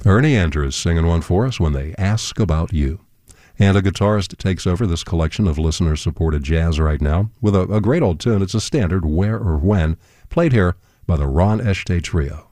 Ernie Andrews singing one for us, When They Ask About You. And a guitarist takes over this collection of listener-supported jazz right now with a great old tune. It's a standard, Where or When, played here by the Ron Estes Trio.